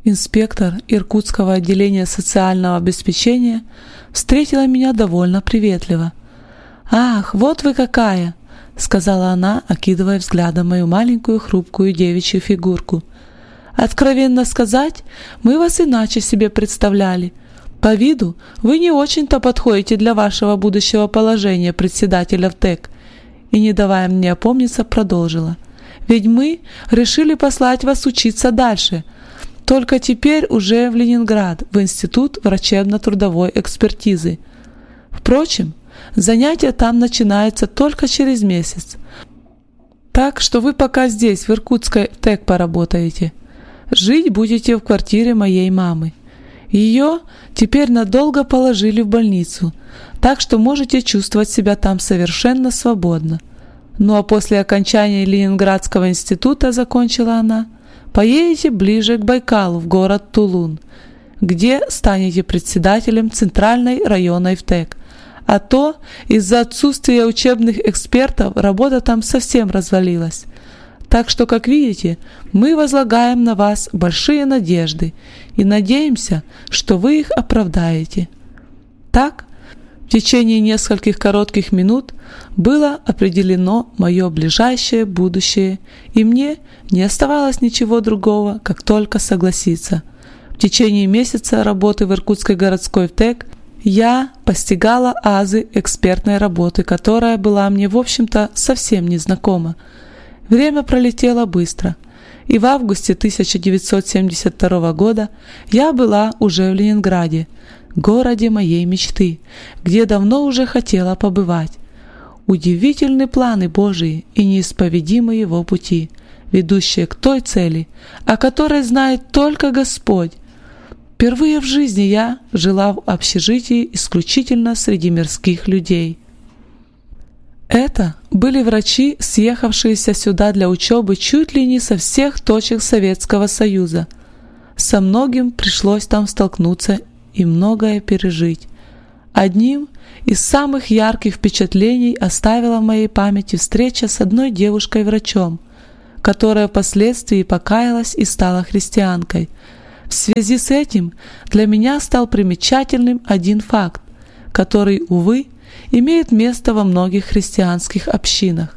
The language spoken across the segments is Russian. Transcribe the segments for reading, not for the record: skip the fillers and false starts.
Инспектор Иркутского отделения социального обеспечения встретила меня довольно приветливо. «Ах, вот вы какая!» — сказала она, окидывая взглядом мою маленькую хрупкую девичью фигурку. «Откровенно сказать, мы вас иначе себе представляли. По виду вы не очень-то подходите для вашего будущего положения председателя ВТЭК». И, не давая мне опомниться, продолжила. «Ведь мы решили послать вас учиться дальше, только теперь уже в Ленинград, в Институт врачебно-трудовой экспертизы. Впрочем, занятия там начинаются только через месяц. Так что вы пока здесь, в Иркутской ТЭК, поработаете. Жить будете в квартире моей мамы. Ее теперь надолго положили в больницу, так что можете чувствовать себя там совершенно свободно. Ну а после окончания Ленинградского института, закончила она, поедете ближе к Байкалу, в город Тулун, где станете председателем Центральной районной ВТЭК. А то из-за отсутствия учебных экспертов работа там совсем развалилась. Так что, как видите, мы возлагаем на вас большие надежды и надеемся, что вы их оправдаете». Так, в течение нескольких коротких минут было определено мое ближайшее будущее, и мне не оставалось ничего другого, как только согласиться. В течение месяца работы в Иркутской городской ВТЭК я постигала азы экспертной работы, которая была мне, в общем-то, совсем незнакома. Время пролетело быстро, и в августе 1972 года я была уже в Ленинграде, городе моей мечты, где давно уже хотела побывать. Удивительны планы Божии и неисповедимы Его пути, ведущие к той цели, о которой знает только Господь. Впервые в жизни я жила в общежитии исключительно среди мирских людей. Это были врачи, съехавшиеся сюда для учебы чуть ли не со всех точек Советского Союза. Со многим пришлось там столкнуться и многое пережить. Одним из самых ярких впечатлений оставила в моей памяти встреча с одной девушкой-врачом, которая впоследствии покаялась и стала христианкой. В связи с этим для меня стал примечательным один факт, который, увы, имеет место во многих христианских общинах.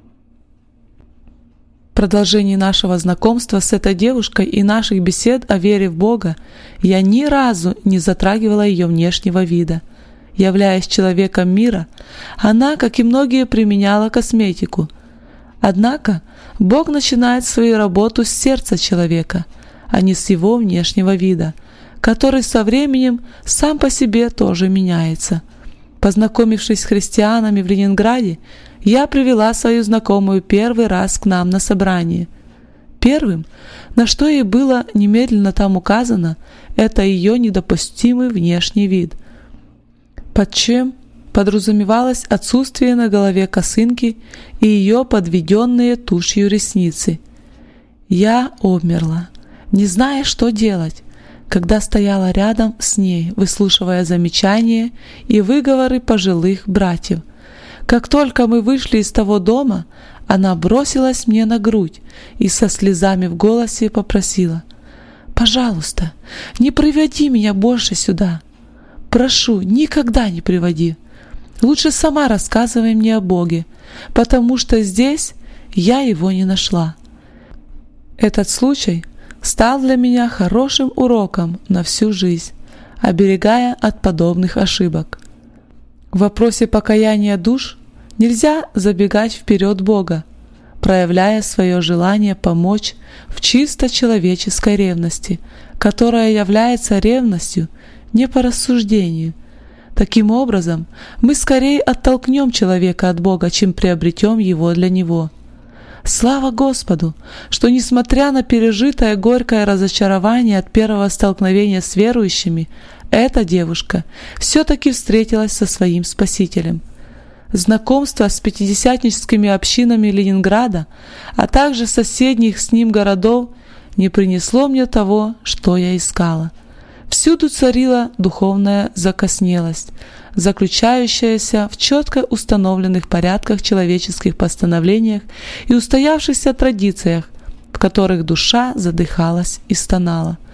В продолжении нашего знакомства с этой девушкой и наших бесед о вере в Бога я ни разу не затрагивала ее внешнего вида. Являясь человеком мира, она, как и многие, применяла косметику. Однако Бог начинает свою работу с сердца человека, а не с его внешнего вида, который со временем сам по себе тоже меняется. Познакомившись с христианами в Ленинграде, я привела свою знакомую первый раз к нам на собрание. Первым, на что ей было немедленно там указано, это ее недопустимый внешний вид, под чем подразумевалось отсутствие на голове косынки и ее подведенные тушью ресницы. Я обмерла, не зная, что делать, когда стояла рядом с ней, выслушивая замечания и выговоры пожилых братьев. Как только мы вышли из того дома, она бросилась мне на грудь и со слезами в голосе попросила: «Пожалуйста, не приводи меня больше сюда. Прошу, никогда не приводи. Лучше сама рассказывай мне о Боге, потому что здесь я его не нашла». Этот случай стал для меня хорошим уроком на всю жизнь, оберегая от подобных ошибок. В вопросе покаяния душ нельзя забегать вперед Бога, проявляя свое желание помочь в чисто человеческой ревности, которая является ревностью не по рассуждению. Таким образом, мы скорее оттолкнем человека от Бога, чем приобретем его для него. Слава Господу, что, несмотря на пережитое горькое разочарование от первого столкновения с верующими, эта девушка все-таки встретилась со своим Спасителем. Знакомство с пятидесятническими общинами Ленинграда, а также соседних с ним городов, не принесло мне того, что я искала. Всюду царила духовная закоснелость, заключающаяся в четко установленных порядках, человеческих постановлениях и устоявшихся традициях, в которых душа задыхалась и стонала.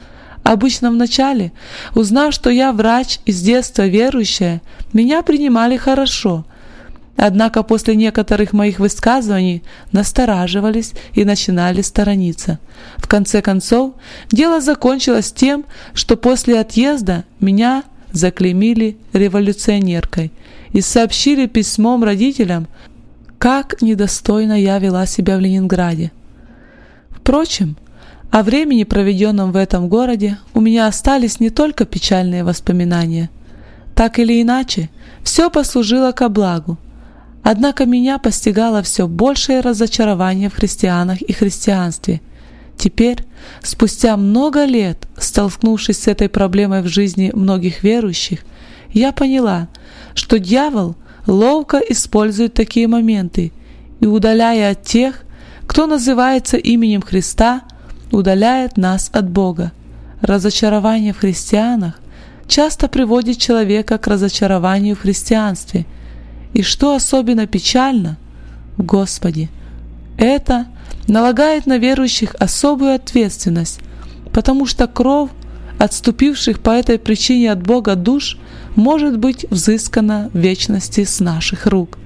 Обычно вначале, узнав, что я врач и с детства верующая, меня принимали хорошо. Однако после некоторых моих высказываний настораживались и начинали сторониться. В конце концов, дело закончилось тем, что после отъезда меня заклеймили революционеркой и сообщили письмом родителям, как недостойно я вела себя в Ленинграде. Впрочем, о времени, проведенном в этом городе, у меня остались не только печальные воспоминания. Так или иначе, все послужило ко благу. Однако меня постигало все большее разочарование в христианах и христианстве. Теперь, спустя много лет, столкнувшись с этой проблемой в жизни многих верующих, я поняла, что дьявол ловко использует такие моменты и, удаляя от тех, кто называется именем Христа, удаляет нас от Бога. Разочарование в христианах часто приводит человека к разочарованию в христианстве. И что особенно печально, в Господе, это налагает на верующих особую ответственность, потому что кровь отступивших по этой причине от Бога душ может быть взыскана в вечности с наших рук.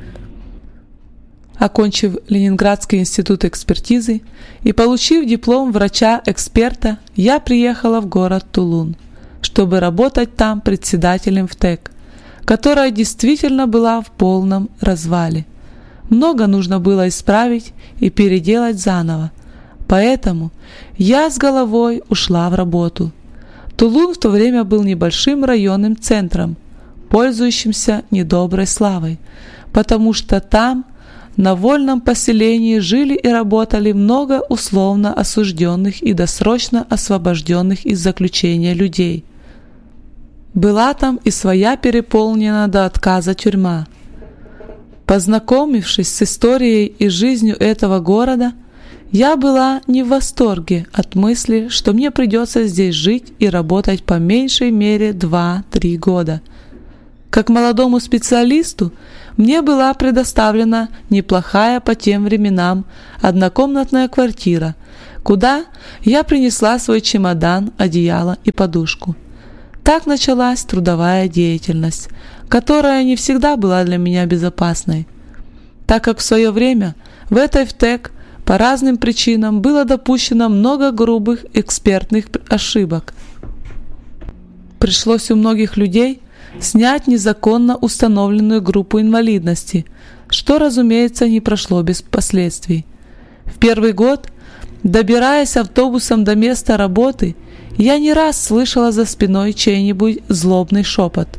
Окончив Ленинградский институт экспертизы и получив диплом врача-эксперта, я приехала в город Тулун, чтобы работать там председателем ВТЭК, которая действительно была в полном развале. Много нужно было исправить и переделать заново, поэтому я с головой ушла в работу. Тулун в то время был небольшим районным центром, пользующимся недоброй славой, потому что там на вольном поселении жили и работали много условно осужденных и досрочно освобожденных из заключения людей. Была там и своя переполненная до отказа тюрьма. Познакомившись с историей и жизнью этого города, я была не в восторге от мысли, что мне придется здесь жить и работать по меньшей мере 2-3 года. Как молодому специалисту мне была предоставлена неплохая по тем временам однокомнатная квартира, куда я принесла свой чемодан, одеяло и подушку. Так началась трудовая деятельность, которая не всегда была для меня безопасной, так как в свое время в этой ВТЭК по разным причинам было допущено много грубых экспертных ошибок. Пришлось у многих людей снять незаконно установленную группу инвалидности, что, разумеется, не прошло без последствий. В первый год, добираясь автобусом до места работы, я не раз слышала за спиной чей-нибудь злобный шепот: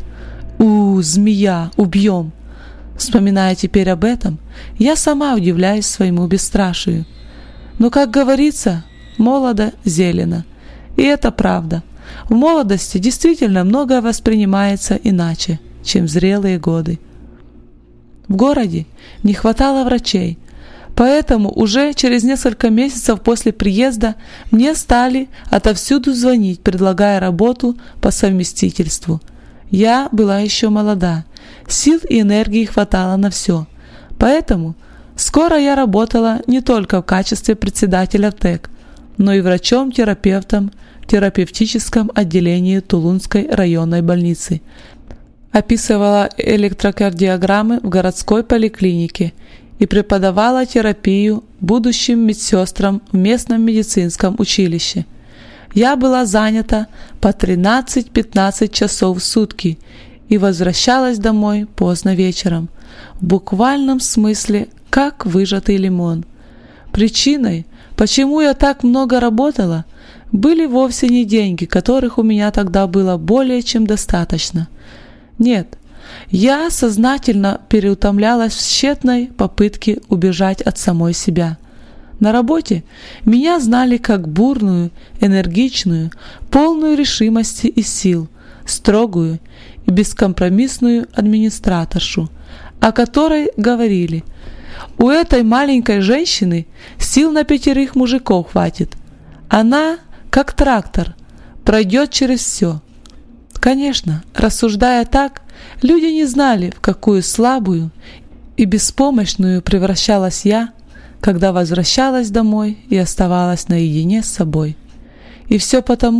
змея, убьем!» Вспоминая теперь об этом, я сама удивляюсь своему бесстрашию. Но, как говорится, молодо зелено. И это правда. В молодости действительно многое воспринимается иначе, чем в зрелые годы. В городе не хватало врачей, поэтому уже через несколько месяцев после приезда мне стали отовсюду звонить, предлагая работу по совместительству. Я была еще молода, сил и энергии хватало на все, поэтому скоро я работала не только в качестве председателя ВТЭК, но и врачом-терапевтом в терапевтическом отделении Тулунской районной больницы. Описывала электрокардиограммы в городской поликлинике и преподавала терапию будущим медсестрам в местном медицинском училище. Я была занята по 13-15 часов в сутки и возвращалась домой поздно вечером, в буквальном смысле как выжатый лимон. Причиной, почему я так много работала, были вовсе не деньги, которых у меня тогда было более чем достаточно. Нет, я сознательно переутомлялась в тщетной попытке убежать от самой себя. На работе меня знали как бурную, энергичную, полную решимости и сил, строгую и бескомпромиссную администраторшу, о которой говорили: «У этой маленькой женщины сил на 5 мужиков хватит. Она, как трактор, пройдет через все». Конечно, рассуждая так, люди не знали, в какую слабую и беспомощную превращалась я, когда возвращалась домой и оставалась наедине с собой. И все потому,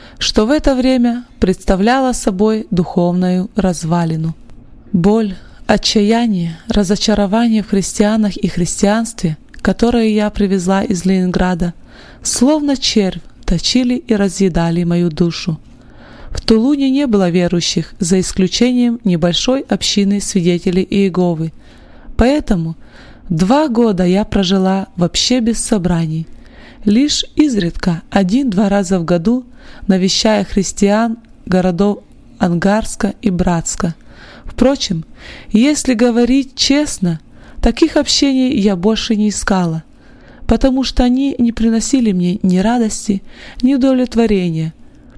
что в это время представляло собой духовную развалину. Боль, отчаяние, разочарование в христианах и христианстве, которое я привезла из Ленинграда, словно червь точили и разъедали мою душу. В Тулуне не было верующих, за исключением небольшой общины свидетелей Иеговы. Поэтому 2 года я прожила вообще без собраний, лишь изредка 1-2 раза в году навещая христиан городов Ангарска и Братска. Впрочем, если говорить честно, таких общений я больше не искала, потому что они не приносили мне ни радости, ни удовлетворения.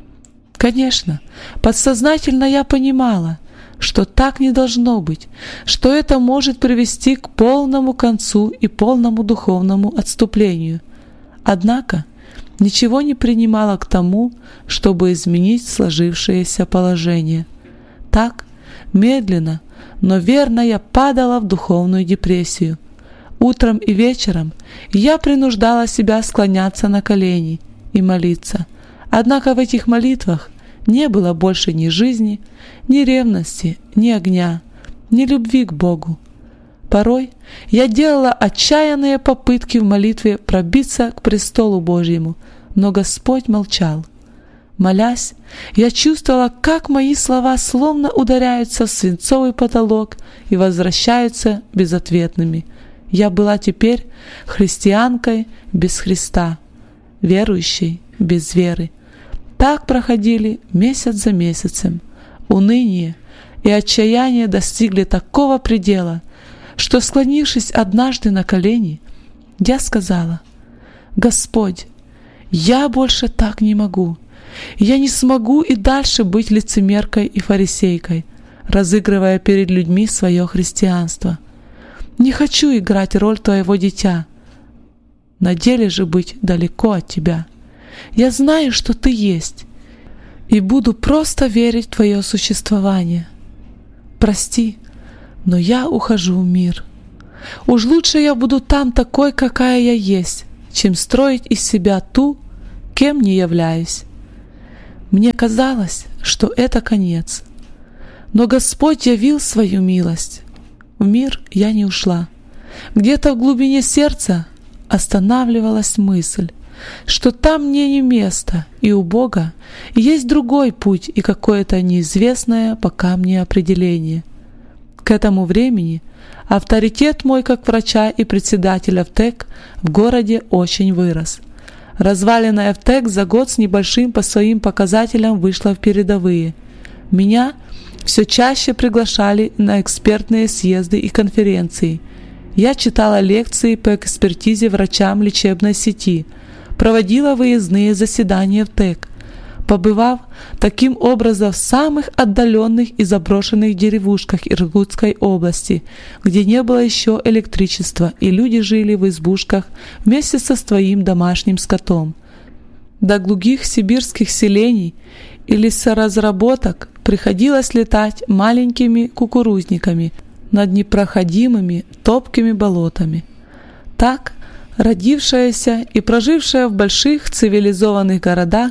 Конечно, подсознательно я понимала, что так не должно быть, что это может привести к полному концу и полному духовному отступлению. Однако ничего не принимала к тому, чтобы изменить сложившееся положение. Так, медленно, но верно я падала в духовную депрессию. Утром и вечером я принуждала себя склоняться на колени и молиться. Однако в этих молитвах не было больше ни жизни, ни ревности, ни огня, ни любви к Богу. Порой я делала отчаянные попытки в молитве пробиться к престолу Божьему, но Господь молчал. Молясь, я чувствовала, как мои слова словно ударяются в свинцовый потолок и возвращаются безответными. Я была теперь христианкой без Христа, верующей без веры. Так проходили месяц за месяцем. Уныние и отчаяние достигли такого предела, что, склонившись однажды на колени, я сказала: «Господь, я больше так не могу. Я не смогу и дальше быть лицемеркой и фарисейкой, разыгрывая перед людьми свое христианство. Не хочу играть роль твоего дитя, на деле же быть далеко от тебя. Я знаю, что ты есть, и буду просто верить в твое существование. Прости, но я ухожу в мир. Уж лучше я буду там такой, какая я есть, чем строить из себя ту, кем не являюсь». Мне казалось, что это конец. Но Господь явил свою милость. В мир я не ушла. Где-то в глубине сердца останавливалась мысль, что там мне не место, и у Бога есть другой путь и какое-то неизвестное пока мне определение. К этому времени авторитет мой как врача и председателя ВТЭК в городе очень вырос. Разваленная ВТЭК за год с небольшим по своим показателям вышла в передовые. Меня все чаще приглашали на экспертные съезды и конференции. Я читала лекции по экспертизе врачам лечебной сети, проводила выездные заседания в ТЭК, побывав таким образом в самых отдаленных и заброшенных деревушках Иркутской области, где не было еще электричества, и люди жили в избушках вместе со своим домашним скотом. До глухих сибирских селений и лесоразработок приходилось летать маленькими кукурузниками над непроходимыми топкими болотами. Так, родившаяся и прожившая в больших цивилизованных городах,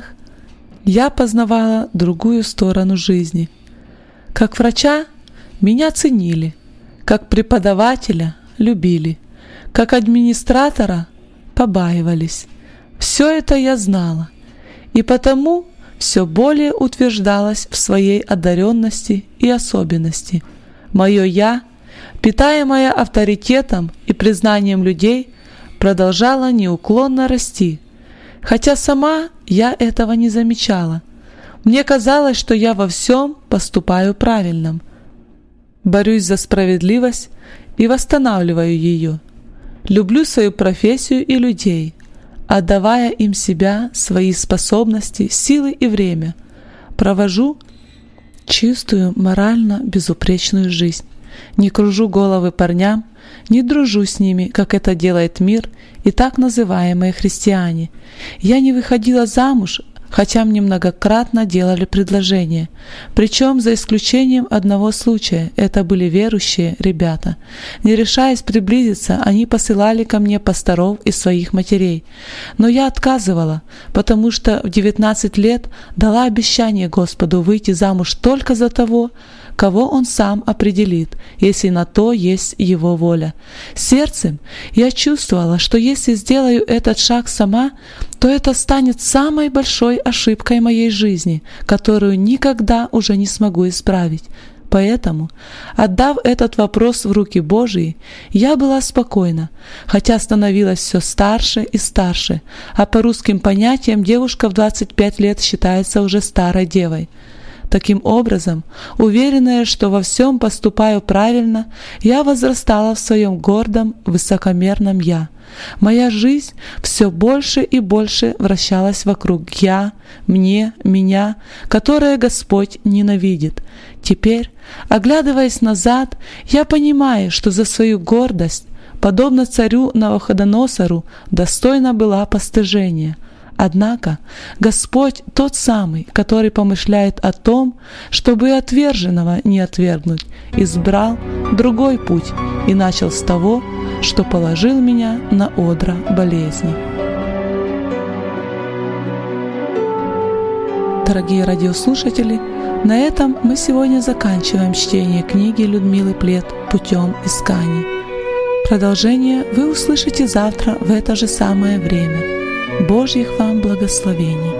я познавала другую сторону жизни. Как врача меня ценили, как преподавателя любили, как администратора побаивались. Все это я знала, и потому все более утверждалась в своей одаренности и особенности. Мое «я», питаемое авторитетом и признанием людей, продолжало неуклонно расти, хотя сама я этого не замечала. Мне казалось, что я во всем поступаю правильно. Борюсь за справедливость и восстанавливаю ее. Люблю свою профессию и людей, отдавая им себя, свои способности, силы и время. Провожу чистую, морально безупречную жизнь. Не кружу головы парням, не дружу с ними, как это делает мир и так называемые христиане. Я не выходила замуж, хотя мне многократно делали предложение. Причем за исключением одного случая. Это были верующие ребята. Не решаясь приблизиться, они посылали ко мне пасторов и своих матерей. Но я отказывала, потому что в 19 лет дала обещание Господу выйти замуж только за того, кого Он сам определит, если на то есть Его воля. Сердцем я чувствовала, что если сделаю этот шаг сама, то это станет самой большой ошибкой моей жизни, которую никогда уже не смогу исправить. Поэтому, отдав этот вопрос в руки Божьи, я была спокойна, хотя становилась все старше и старше, а по русским понятиям девушка в 25 лет считается уже старой девой. Таким образом, уверенная, что во всем поступаю правильно, я возрастала в своем гордом, высокомерном «я». Моя жизнь все больше и больше вращалась вокруг «я», «мне», «меня», которое Господь ненавидит. Теперь, оглядываясь назад, я понимаю, что за свою гордость, подобно царю Навуходоносору, достойна была постыжения. Однако Господь тот самый, который помышляет о том, чтобы и отверженного не отвергнуть, избрал другой путь и начал с того, что положил меня на одра болезни. Дорогие радиослушатели, на этом мы сегодня заканчиваем чтение книги Людмилы Плет «Путем исканий». Продолжение вы услышите завтра в это же самое время. Божьих вам благословений!